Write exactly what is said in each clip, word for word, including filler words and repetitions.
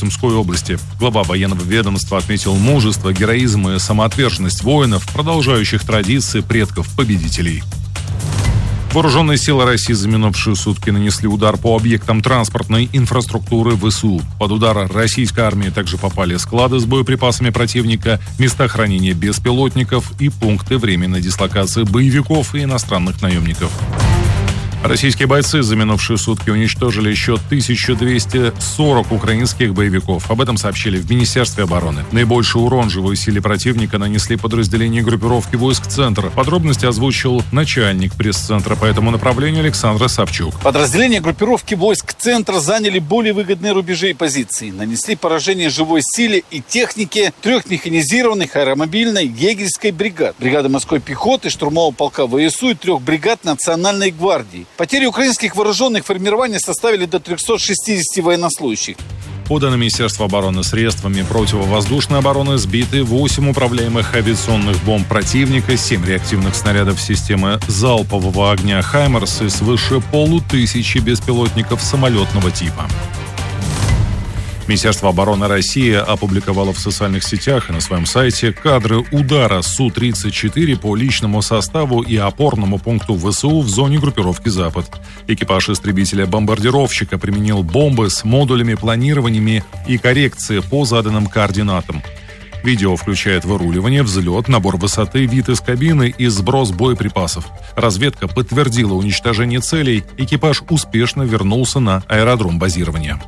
Сумской области. Глава военного ведомства отметил мужество, героизм и самоотверженность воинов, продолжающих традиции предков-победителей. Вооруженные силы России за минувшие сутки нанесли удар по объектам транспортной инфраструктуры ВСУ. Под удар российской армии также попали склады с боеприпасами противника, места хранения беспилотников и пункты временной дислокации боевиков и иностранных наемников. Российские бойцы за минувшие сутки уничтожили еще тысячу двести сорок украинских боевиков. Об этом сообщили в Министерстве обороны. Наибольший урон живой силе противника нанесли подразделения группировки войск «Центр». Подробности озвучил начальник пресс-центра по этому направлению Александр Савчук. Подразделения группировки войск «Центр» заняли более выгодные рубежи и позиции. Нанесли поражение живой силе и технике трех механизированных аэромобильной егерской бригад, бригады морской пехоты, штурмового полка ВСУ и трех бригад Национальной гвардии. Потери украинских вооруженных формирований составили до трехсот шестидесяти военнослужащих. По данным Министерства обороны, средствами противовоздушной обороны сбиты восемь управляемых авиационных бомб противника, семь реактивных снарядов системы залпового огня «Хаймерс» и свыше полутысячи беспилотников самолетного типа. Министерство обороны России опубликовало в социальных сетях и на своем сайте кадры удара Су тридцать четыре по личному составу и опорному пункту ВСУ в зоне группировки «Запад». Экипаж истребителя-бомбардировщика применил бомбы с модулями планирования и коррекции по заданным координатам. Видео включает выруливание, взлет, набор высоты, вид из кабины и сброс боеприпасов. Разведка подтвердила уничтожение целей. Экипаж успешно вернулся на аэродром базирования.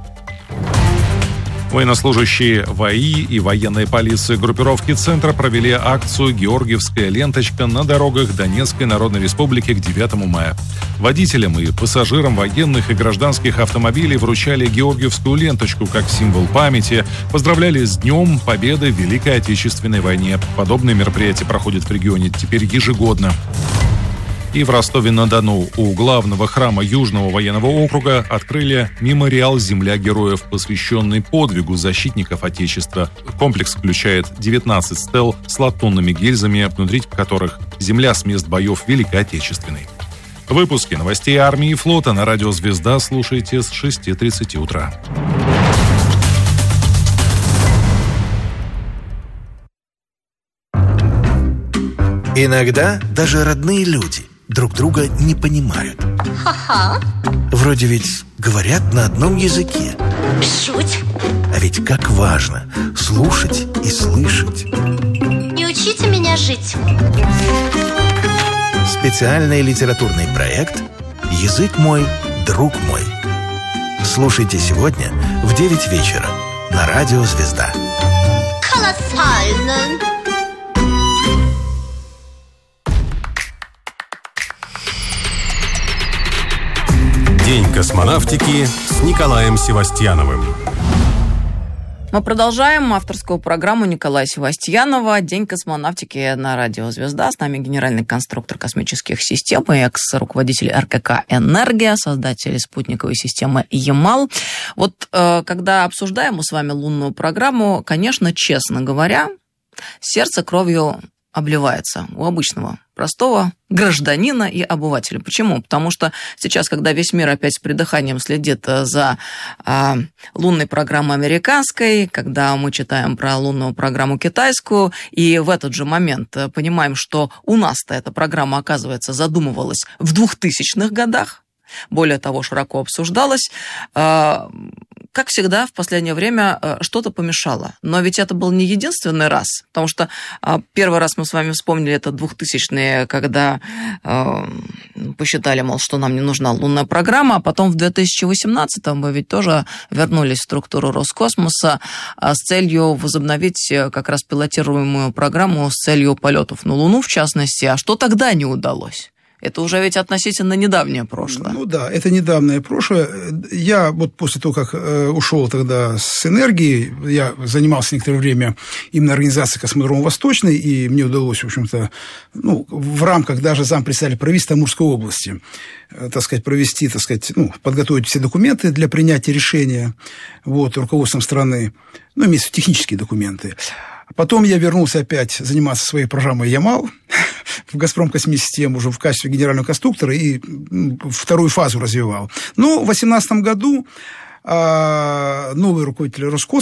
Военнослужащие ВАИ и военной полиции группировки «Центра» провели акцию «Георгиевская ленточка» на дорогах Донецкой Народной Республики к девятому мая. Водителям и пассажирам военных и гражданских автомобилей вручали Георгиевскую ленточку как символ памяти, поздравляли с Днем Победы в Великой Отечественной войне. Подобные мероприятия проходят в регионе теперь ежегодно. И в Ростове-на-Дону у главного храма Южного военного округа открыли мемориал «Земля героев», посвященный подвигу защитников Отечества. Комплекс включает девятнадцать стел с латунными гильзами, внутри которых земля с мест боев Великой Отечественной. Выпуски новостей армии и флота на радио «Звезда» слушайте с шести тридцати утра. Иногда даже родные люди друг друга не понимают. Ха-ха. Вроде ведь говорят на одном языке. Шуть. А ведь как важно слушать и слышать. Не учите меня жить. Специальный литературный проект «Язык мой, друг мой». Слушайте сегодня в девять вечера на радио «Звезда». Колоссально. День космонавтики с Николаем Севастьяновым. Мы продолжаем авторскую программу Николая Севастьянова «День космонавтики» на радио «Звезда». С нами генеральный конструктор космических систем и экс-руководитель эр ка ка «Энергия», создатель спутниковой системы «Ямал». Вот когда обсуждаем мы с вами лунную программу, конечно, честно говоря, сердце кровью обливается у обычного, простого гражданина и обывателя. Почему? Потому что сейчас, когда весь мир опять с придыханием следит за а, лунной программой американской, когда мы читаем про лунную программу китайскую, и в этот же момент понимаем, что у нас-то эта программа, оказывается, задумывалась в двухтысячных годах, более того, широко обсуждалась, а, как всегда, в последнее время что-то помешало. Но ведь это был не единственный раз, потому что первый раз мы с вами вспомнили это двухтысячные, когда э, посчитали, мол, что нам не нужна лунная программа, а потом в две тысячи восемнадцатом мы ведь тоже вернулись в структуру Роскосмоса с целью возобновить как раз пилотируемую программу с целью полетов на Луну, в частности. А что тогда не удалось? Это уже ведь относительно недавнее прошлое. Ну да, это недавнее прошлое. Я вот после того, как э, ушел тогда с энергии, я занимался некоторое время именно организацией космодрома Восточный, и мне удалось, в общем-то, ну, в рамках даже зампредседателя правительства Амурской области, э, так сказать, провести, так сказать, ну, подготовить все документы для принятия решения вот, руководством страны, ну, имеется в виду технические документы. Потом я вернулся опять заниматься своей программой «Ямал» в «Газпром Космических систем» уже в качестве генерального конструктора и вторую фазу развивал. Но в две тысячи восемнадцатом году новый руководитель Роскосмоса